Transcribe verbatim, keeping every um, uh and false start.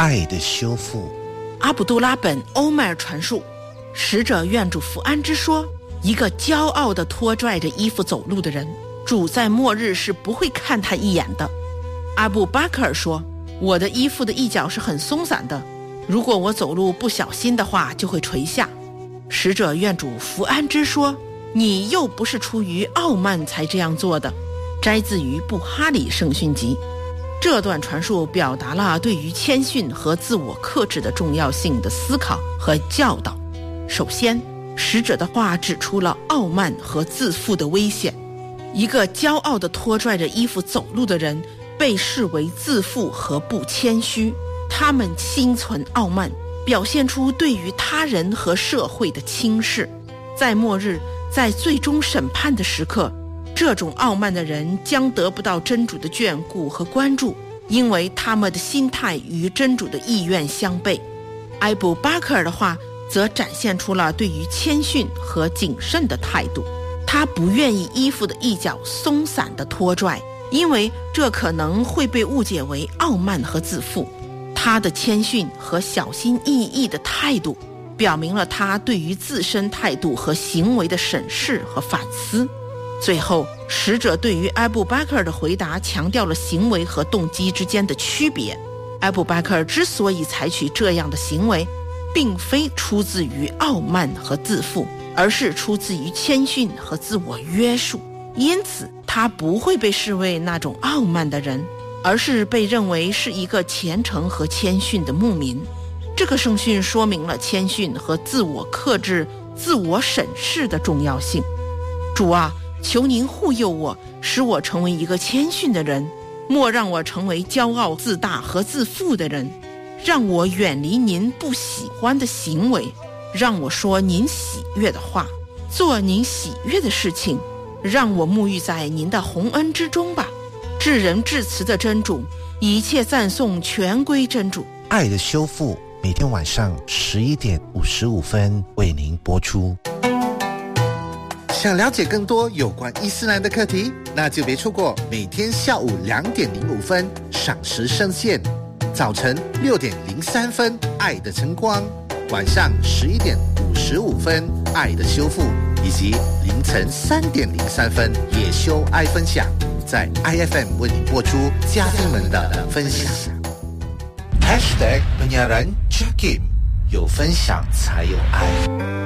爱的修复。 阿卜杜拉本欧迈尔传述，使者愿主福安之说，一个骄傲地拖拽着衣服走路的人，主在末日是不会看他一眼的。阿布巴克尔说，我的衣服的一角是很松散的，如果我走路不小心的话就会垂下。使者愿主福安之说，你又不是出于傲慢才这样做的。摘自于布哈里圣训集。这段传述表达了对于谦逊和自我克制的重要性的思考和教导。首先，使者的话指出了傲慢和自负的危险。一个骄傲地拖拽着衣服走路的人被视为自负和不谦虚，他们心存傲慢，表现出对于他人和社会的轻视。在末日，在最终审判的时刻，这种傲慢的人将得不到真主的眷顾和关注，因为他们的心态与真主的意愿相悖。埃布巴克尔的话则展现出了对于谦逊和谨慎的态度。他不愿意衣服的一角松散的拖拽，因为这可能会被误解为傲慢和自负。他的谦逊和小心翼翼的态度表明了他对于自身态度和行为的审视和反思。最后，使者对于埃布巴克尔的回答强调了行为和动机之间的区别。埃布巴克尔之所以采取这样的行为，并非出自于傲慢和自负，而是出自于谦逊和自我约束。因此，他不会被视为那种傲慢的人，而是被认为是一个虔诚和谦逊的牧民。这个圣训说明了谦逊和自我克制、自我审视的重要性。主啊，求您护佑我，使我成为一个谦逊的人，莫让我成为骄傲自大和自负的人。让我远离您不喜欢的行为，让我说您喜悦的话，做您喜悦的事情，让我沐浴在您的洪恩之中吧。至仁至慈的真主，一切赞颂全归真主。 爱的修复每天晚上十一点五十五分为您播出。 想了解更多有关伊斯兰的课题，那就别错过每天下午两点零五分赏时圣线，早晨六点零三分爱的晨光，晚上十一点五十五分爱的修复，以及凌晨三点零三分也修爱分享，在 I F M 为你播出家庭们的分享。Hashtag penyiaran Jakim， 有分享才有爱。